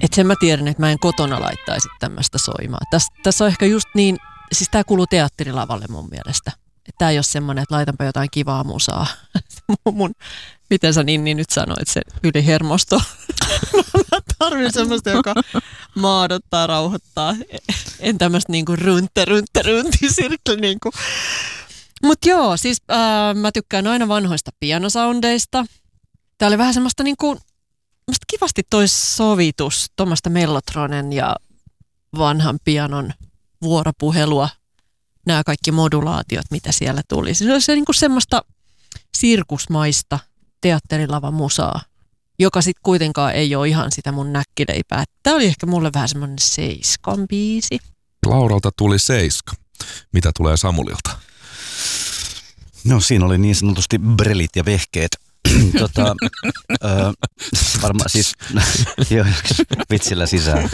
Että sen mä tiedän, että mä en kotona laittaisi tämmöistä soimaan. Tässä on ehkä just niin, siis tää kuuluu teatterilavalle mun mielestä. Että tää ei ole semmoinen, että laitanpa jotain kivaa musaa. Miten sä niin nyt sanoit, se ylihermosto. Mä tarvitsen semmoista, joka maadottaa, rauhoittaa. En tämmöistä niinku runtti-sirkli niinku. Mut joo, siis mä tykkään aina vanhoista pianosoundeista. Tää oli vähän semmoista niinku, kivasti toi sovitus, tuommoista Mellotronen ja vanhan pianon vuoropuhelua. Nämä kaikki modulaatiot, mitä siellä tuli. Se oli niinku semmoista sirkusmaista teatterilavan musaa, joka sitten kuitenkaan ei ole ihan sitä mun näkkileipää. Tämä oli ehkä mulle vähän semmoinen 7 biisi. Lauralta tuli 7. Mitä tulee Samulilta? No siinä oli niin sanotusti brelit ja vehkeet. Varmaan siis, vitsillä sisään.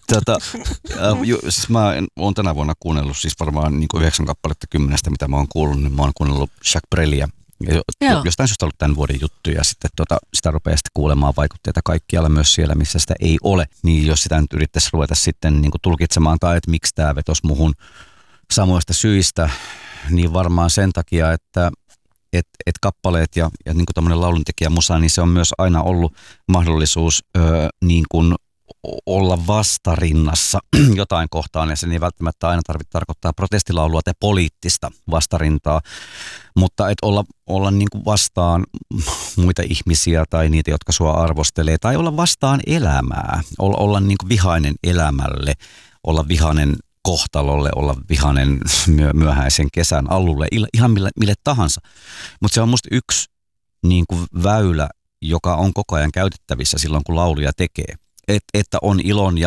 Siis mä oon tänä vuonna kuunnellut siis varmaan niin kuin 9 kappaletta 10, mitä mä oon kuullut, niin mä oon kuunnellut Jacques Brelia. Jostain syystä ollut tämän vuoden juttu ja sitten sitä rupeaa sitten kuulemaan vaikutteita kaikkialla myös siellä, missä sitä ei ole. Niin jos sitä nyt yrittäisi ruveta sitten niin kuin tulkitsemaan tai että miksi tämä vetosi muhun samoista syistä, niin varmaan sen takia, että kappaleet ja niin kuin tämmöinen lauluntekijä musa, niin se on myös aina ollut mahdollisuus niin kuin olla vastarinnassa jotain kohtaan, ja se ei välttämättä aina tarvitse tarkoittaa protestilaulua tai poliittista vastarintaa, mutta et olla niin kuin vastaan muita ihmisiä tai niitä, jotka sua arvostelee, tai olla vastaan elämää, olla niin kuin vihainen elämälle, olla vihainen kohtalolle, olla vihainen myöhäisen kesän alulle, ihan mille tahansa. Mutta se on musta yksi niin kuin väylä, joka on koko ajan käytettävissä silloin, kun lauluja tekee. Että on ilon